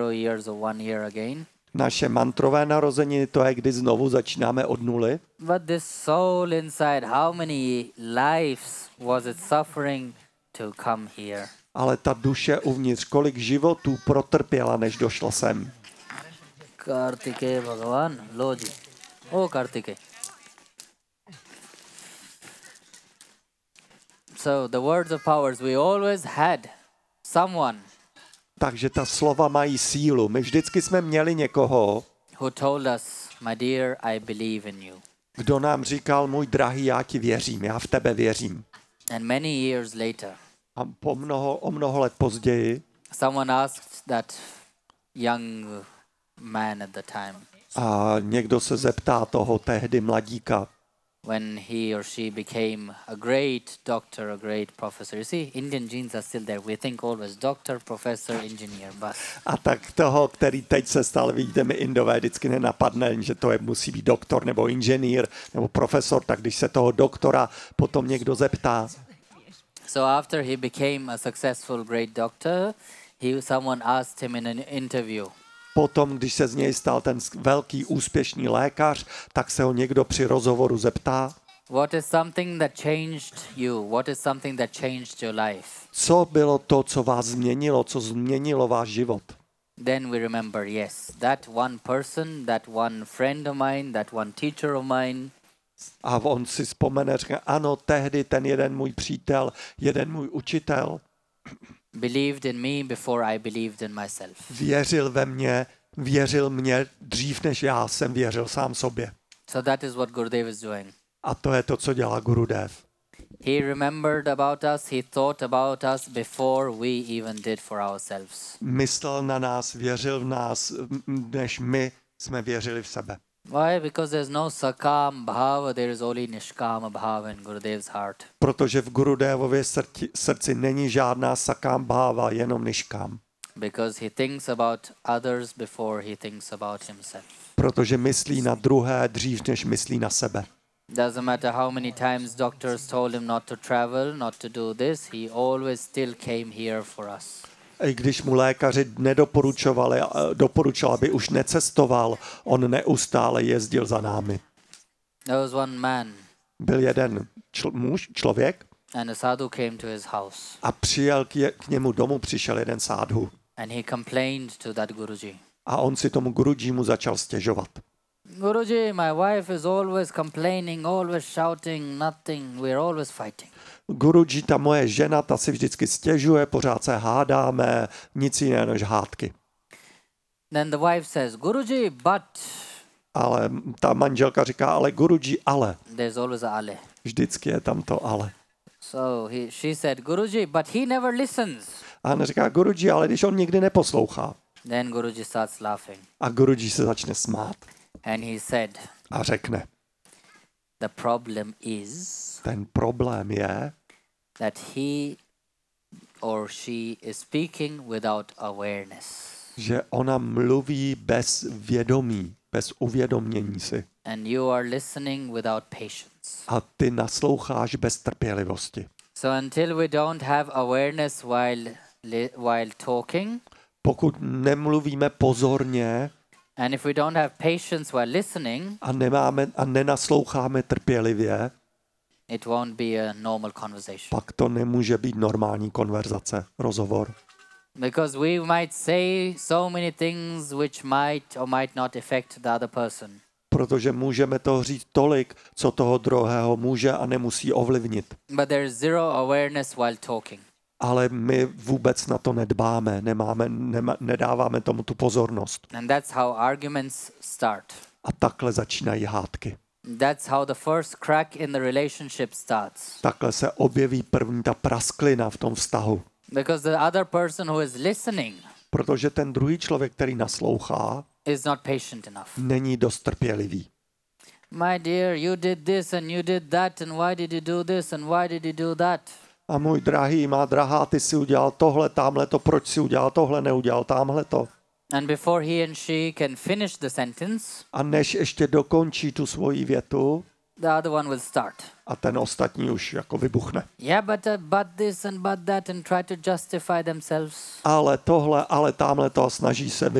0 years or 1 year again. Naše mantrové narozeniny, to je, kdy znovu začínáme od nuly. But this soul inside, how many lives was it suffering to come here? Ale ta duše uvnitř, kolik životů protrpěla, než došla sem. Kartike Bhagavan, Loji. Oh, Kartike. So the words of powers, we always had someone Takže ta slova mají sílu. My vždycky jsme měli někoho, who told us, my dear, I believe in you. kdo nám říkal, můj drahý, já ti věřím, já v tebe věřím. And many years later, A o mnoho let později someone asked that young man at the time, a někdo se zeptá toho tehdy mladíka, when he or she became a great doctor, a great professor. You see, Indian genes are still there. We think always doctor, professor, engineer, but a tak toho, který teď se stal, vidíte, my Indové vždycky nenapadne, že to musí být doktor nebo inženýr nebo profesor, tak když se toho doktora potom někdo zeptá. so after he became a successful great doctor, someone asked him in an interview, Potom, když se z něj stal ten velký úspěšný lékař, tak se ho někdo při rozhovoru zeptá, what is something that changed you? What is something that changed your life? co bylo to, co vás změnilo, co změnilo váš život. Then we remember, yes, that one person, that one friend of mine, that one teacher of mine, A on si vzpomene, říká, ano, tehdy ten jeden můj přítel, jeden můj učitel believed in me before I believed in myself. věřil mě dřív, než já jsem věřil sám sobě. So that is what Gurudev is doing. A to je to, co dělá Gurudev. He remembered about us, he thought about us before we even did for ourselves. Myslel na nás, věřil v nás, než my jsme věřili v sebe. Why? Because there's no sakam bhava, there is only nishkam bhava in Gurudev's heart. Protože v Gurudevově srdci není žádná sakám bháva, jenom niškám. Because he thinks about others before he thinks about himself. Protože myslí na druhé dřív, než myslí na sebe. Doesn't matter how many times doctors told him not to travel, not to do this, he always still came here for us. I když mu lékaři doporučovali, aby už necestoval, on neustále jezdil za námi. There was one man, Byl jeden člověk and a sadhu came to his house, a přijel k němu domů, přišel jeden sádhu. and he complained to that Guruji. A on si tomu Gurujimu začal stěžovat. Guruji, my wife is always complaining, always shouting, nothing, we're always fighting. Guruji, ta moje žena, ta si vždycky stěžuje, pořád se hádáme, nic jiného než hádky. Then the wife says, Guruji, but Ale ta manželka říká, ale Guruji, ale. there's always a ale. Vždycky je tam to ale. So she said, Guruji, but he never listens. A on říká, Guruji, ale když on nikdy neposlouchá. Then Guruji starts laughing. A Guruji se začne smát. And he said, A řekne, the problem is ten problém je, that he or she is speaking without awareness. že ona mluví bez vědomí, bez uvědomění si. And you are listening without patience. A ty nasloucháš bez trpělivosti. So until we don't have awareness while talking, Pokud nemluvíme pozorně and if we don't have patience while listening, a nenasloucháme trpělivě, it won't be a normal conversation. pak to nemůže být normální konverzace, rozhovor. Because we might say so many things which might or might not affect the other person. Protože můžeme toho říct tolik, co toho druhého může a nemusí ovlivnit. But there is zero awareness while talking. Ale my vůbec na to nedbáme, nedáváme tomu tu pozornost. And that's how arguments start. A takhle začínají hádky. That's how the first crack in the relationship starts. Takhle se objeví první ta prasklina v tom vztahu. Because the other person who is listening Protože ten druhý člověk, který naslouchá, is not patient enough. není dost trpělivý. My dear, you did this and you did that and why did you do this and why did you do that? A můj drahý, má drahá, ty si udělal tohle, támhleto, proč si udělal tohle, neudělal támhleto. And before he and she can finish the sentence, A než ještě dokončí tu svoji větu, the other one will start. a ten ostatní už jako vybuchne. Yeah, but this and but that and try to justify themselves. Ale tohle, ale támhleto a snaží se